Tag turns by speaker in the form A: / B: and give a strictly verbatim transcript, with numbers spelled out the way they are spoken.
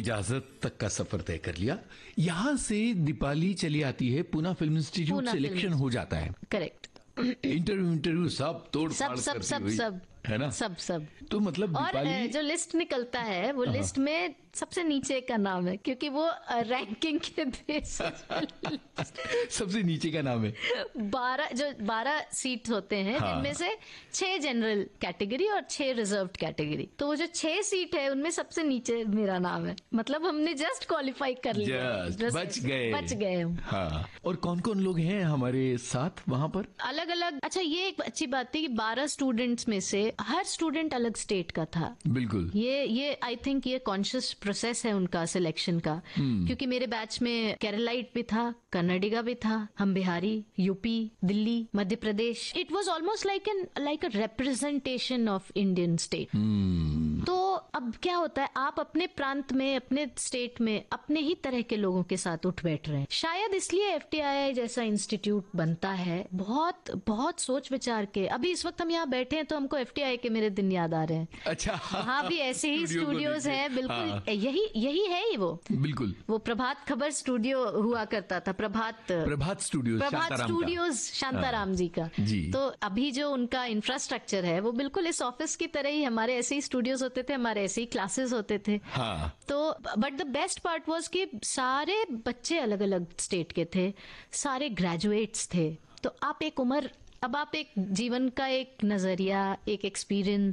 A: इजाजत तक का सफर तय कर लिया। यहाँ से दीपाली चली आती है, पूना फिल्म इंस्टीट्यूट सिलेक्शन हो जाता है।
B: करेक्ट।
A: इंटरव्यू इंटरव्यू सब तोड़
B: सब
A: फाड़
B: सब
A: करती
B: सब
A: हुई,
B: सब
A: है ना?
B: सब सब
A: तो मतलब
B: और
A: दीपाली,
B: अ, जो लिस्ट निकलता है वो लिस्ट में सबसे नीचे का नाम है, क्योंकि वो रैंकिंग के बेस
A: सबसे नीचे का नाम है।
B: बारह जो बारह सीट होते हैं,
A: हाँ।
B: जिनमें से छह जनरल कैटेगरी और छह रिजर्व्ड कैटेगरी। तो वो जो छह सीट है उनमें सबसे नीचे मेरा नाम है। मतलब हमने जस्ट क्वालिफाई कर लिया,
A: Just,
B: Just
A: बच गए
B: बच गए हम।
A: हाँ। और कौन कौन लोग हैं हमारे साथ वहाँ पर?
B: अलग अलग। अच्छा, ये एक अच्छी बात थी कि बारह स्टूडेंट्स में से हर स्टूडेंट अलग स्टेट का था।
A: बिल्कुल।
B: ये ये आई थिंक ये कॉन्शियस प्रोसेस है उनका सिलेक्शन का, क्योंकि मेरे बैच में केरलाइट भी था, कन्नडिगा भी था, हम Bihari, UP, Delhi, Madhya Pradesh. It was almost like an like a representation of Indian state. तो अब क्या होता है, आप अपने प्रांत में, अपने स्टेट में अपने ही तरह के लोगों के साथ उठ बैठ रहे हैं। शायद इसलिए एफटीआई जैसा इंस्टीट्यूट बनता है, बहुत बहुत सोच विचार के। अभी इस वक्त हम यहाँ बैठे हैं तो हमको एफटीआई के मेरे दिन याद आ रहे हैं।
A: अच्छा।
B: वहाँ भी ऐसे ही
A: स्टूडियो को
B: स्टूडियोज
A: देखिए।
B: हैं, बिल्कुल।
A: हाँ।
B: यही यही है ही वो
A: बिल्कुल।
B: वो प्रभात खबर स्टूडियो हुआ करता था, प्रभात
A: प्रभात स्टूडियो,
B: प्रभात
A: शांताराम का।
B: स्टूडियोज शांताराम जी का।
A: जी।
B: तो अभी जो उनका इंफ्रास्ट्रक्चर है वो बिल्कुल इस ऑफिस की तरह ही, हमारे ऐसे ही स्टूडियोज होते थे, हमारे ऐसे ही क्लासेस होते थे।
A: हाँ।
B: तो but the best part was कि सारे बच्चे अलग अलग स्टेट के थे, सारे ग्रेजुएट्स थे। तो आप एक उम्र, अब आप एक जीवन का एक नजरिया, एक एक्सपीरियंस